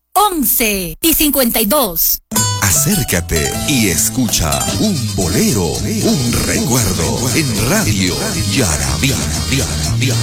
11 y 52. Acércate y escucha un bolero, un recuerdo en Radio Yarabí.